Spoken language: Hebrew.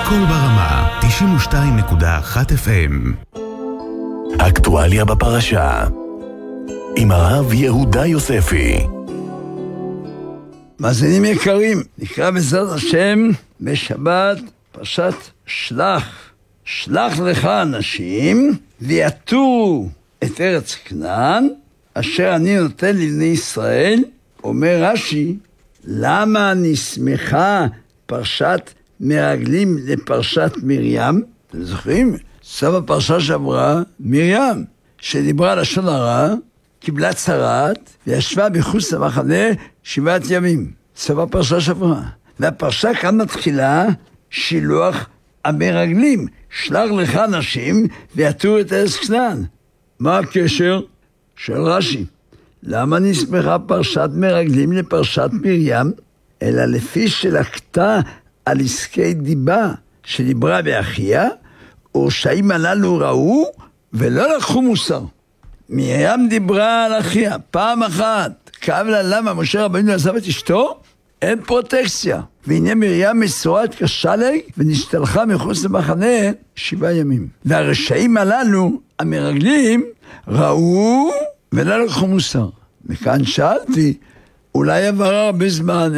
קול ברמה, 92.1 FM. אקטואליה בפרשה עם הרב יהודה יוספי. מאזינים יקרים, נקרא בעזרת השם בשבת פרשת שלח. שלח לך אנשים ויתורו את ארץ כנען אשר אני נותן לבני ישראל. אומר רש"י, למה נסמכה פרשת מרגלים לפרשת מרים? אתם זוכרים? סוף הפרשה שעברה מרים, שדיברה לשון הרע, קיבלה צרת וישבה מחוץ למחנה 7 ימים. סוף הפרשה שעברה. והפרשה כאן מתחילה שילוח המרגלים. שלח לך אנשים ויתורו את ארץ כנען. מה הקשר? של רש"י. למה נסמכה פרשת מרגלים לפרשת מרים? אלא לפי שלקתה על עסקי דיבה שדיברה באחיה, ורשעים הללו ראו ולא לקחו מוסר. מרים דיברה על אחיה פעם אחת, כאב לה למה משה רבנו עזב את אשתו, אין פרוטקציה. והנה מרים מסורת קשה לי ונשתלחה מחוץ למחנה 7 ימים. והרשעים הללו, המרגלים, ראו ולא לקחו מוסר. וכאן שאלתי, אולי עבר הרבה זמן,